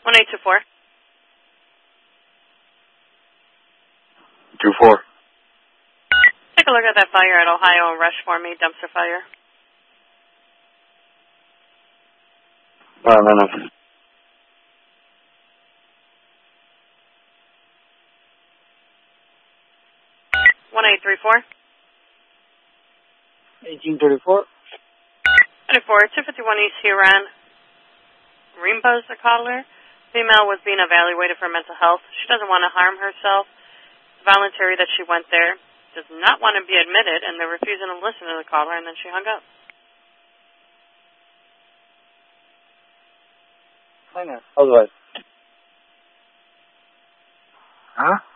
1824. 24. Take a look at that fire at Ohio and Rush for me, dumpster fire. Minutes. 1834. 1834. 251 East Huron. Rimba's the caller. Female was being evaluated for mental health. She doesn't want to harm herself. It's voluntary that she went there. Does not want to be admitted, and they're refusing to listen to the caller, and then she hung up. Hang on. Otherwise. Huh?